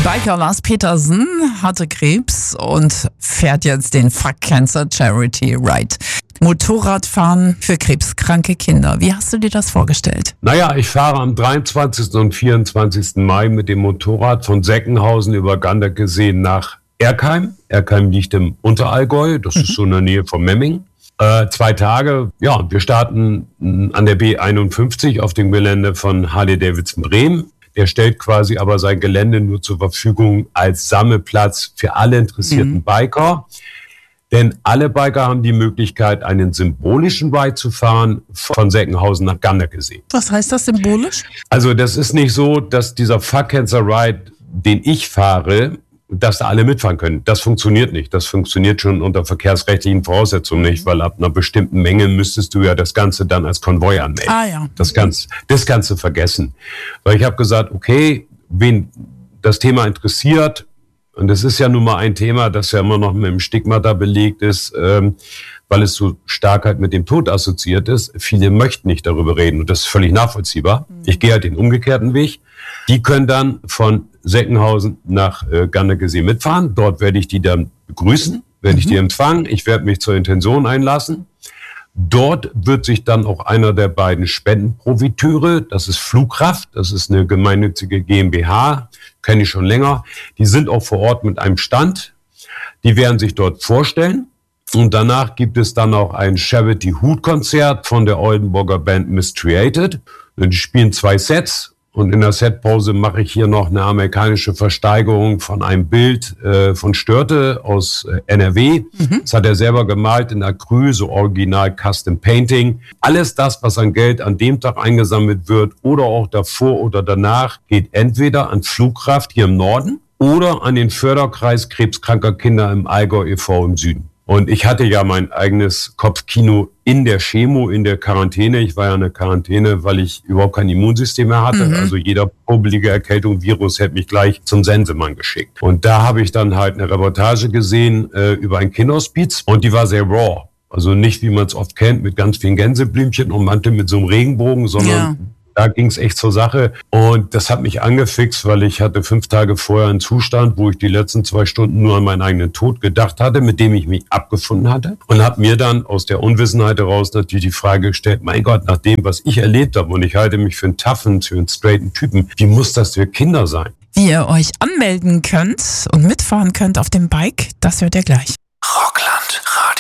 Biker Lars Petersen hatte Krebs und fährt jetzt den Fuck Cancer Charity Ride. Motorradfahren für krebskranke Kinder. Wie hast du dir das vorgestellt? Naja, ich fahre am 23. und 24. Mai mit dem Motorrad von Seckenhausen über Ganderkesee nach Erkheim. Erkheim liegt im Unterallgäu, das ist so in der Nähe von Memmingen. 2 Tage, ja, wir starten an der B51 auf dem Gelände von Harley-Davidson Bremen. Der stellt quasi aber sein Gelände nur zur Verfügung als Sammelplatz für alle interessierten Biker. Denn alle Biker haben die Möglichkeit, einen symbolischen Ride zu fahren von Seckenhausen nach Ganderkesee. Was heißt das symbolisch? Also das ist nicht so, dass dieser Fuck Cancer Ride, den ich fahre, dass da alle mitfahren können. Das funktioniert nicht. Das funktioniert schon unter verkehrsrechtlichen Voraussetzungen nicht, weil ab einer bestimmten Menge müsstest du ja das Ganze dann als Konvoi anmelden. Ja. Das kannst du vergessen. Weil ich habe gesagt, okay, wen das Thema interessiert, und das ist ja nun mal ein Thema, das ja immer noch mit dem Stigma da belegt ist, weil es so stark halt mit dem Tod assoziiert ist. Viele möchten nicht darüber reden und das ist völlig nachvollziehbar. Ich gehe halt den umgekehrten Weg. Die können dann von Seckenhausen nach Ganderkesee mitfahren. Dort werde ich die dann begrüßen, werde ich die empfangen. Ich werde mich zur Intention einlassen. Dort wird sich dann auch einer der beiden Spendenprofiteure, das ist Flugkraft, das ist eine gemeinnützige GmbH, kenne ich schon länger, die sind auch vor Ort mit einem Stand. Die werden sich dort vorstellen. Und danach gibt es dann auch ein Charity-Hut-Konzert von der Oldenburger Band Mistreated. Die spielen 2 Sets. Und in der Setpause mache ich hier noch eine amerikanische Versteigerung von einem Bild von Störte aus NRW. Das hat er selber gemalt in Acryl, so original Custom Painting. Alles das, was an Geld an dem Tag eingesammelt wird oder auch davor oder danach, geht entweder an Flugkraft hier im Norden oder an den Förderkreis krebskranker Kinder im Allgäu e.V. im Süden. Und ich hatte ja mein eigenes Kopfkino in der Chemo, in der Quarantäne. Ich war ja in der Quarantäne, weil ich überhaupt kein Immunsystem mehr hatte. Also jeder popelige Erkältung, Virus hätte mich gleich zum Sensemann geschickt. Und da habe ich dann halt eine Reportage gesehen über ein Kinderhospiz und die war sehr raw. Also nicht, wie man es oft kennt, mit ganz vielen Gänseblümchen und Mantel mit so einem Regenbogen, sondern da ging es echt zur Sache. Und das hat mich angefixt, weil ich hatte 5 Tage vorher einen Zustand, wo ich die letzten 2 Stunden nur an meinen eigenen Tod gedacht hatte, mit dem ich mich abgefunden hatte. Und habe mir dann aus der Unwissenheit heraus natürlich die Frage gestellt, mein Gott, nach dem, was ich erlebt habe, und ich halte mich für einen toughen, für einen straighten Typen, wie muss das für Kinder sein? Wie ihr euch anmelden könnt und mitfahren könnt auf dem Bike, das hört ihr gleich. Rockland Radio.